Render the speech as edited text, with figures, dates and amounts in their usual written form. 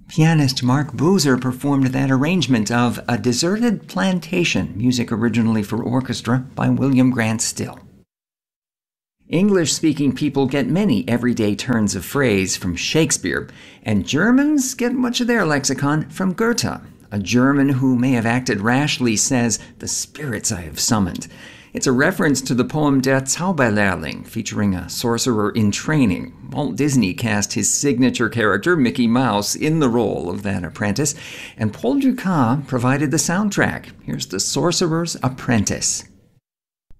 Pianist Mark Boozer performed that arrangement of A Deserted Plantation, music originally for orchestra by William Grant Still. English-speaking people get many everyday turns of phrase from Shakespeare, and Germans get much of their lexicon from Goethe. A German who may have acted rashly says, "The spirits I have summoned." It's a reference to the poem Der Zauberlehrling, featuring a sorcerer in training. Walt Disney cast his signature character, Mickey Mouse, in the role of that apprentice, and Paul Dukas provided the soundtrack. Here's The Sorcerer's Apprentice.